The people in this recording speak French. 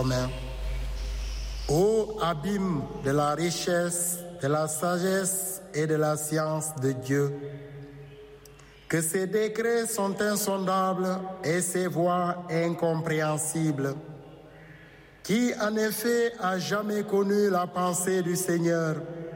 commun. Ô abîme de la richesse, de la sagesse et de la science de Dieu, que ses décrets sont insondables et ses voies incompréhensibles. Qui en effet a jamais connu la pensée du Seigneur?